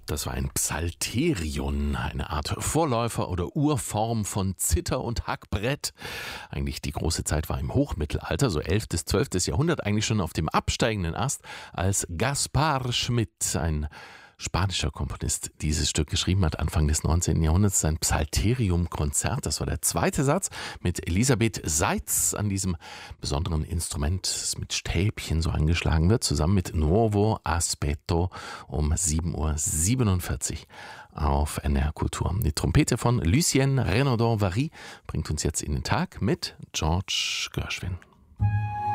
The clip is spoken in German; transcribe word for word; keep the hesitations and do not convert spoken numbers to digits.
Das war ein Psalterion, eine Art Vorläufer oder Urform von Zither und Hackbrett. Eigentlich die große Zeit war im Hochmittelalter, so elftes, zwölftes Jahrhundert, eigentlich schon auf dem absteigenden Ast, als Gaspar Schmidt, ein spanischer Komponist, dieses Stück geschrieben hat, Anfang des neunzehnten Jahrhunderts, sein Psalterium-Konzert. Das war der zweite Satz mit Elisabeth Seitz an diesem besonderen Instrument, das mit Stäbchen so angeschlagen wird, zusammen mit Nuovo Aspetto um sieben Uhr siebenundvierzig auf N R Kultur. Die Trompete von Lucien Renaudot-Vary bringt uns jetzt in den Tag mit George Gershwin.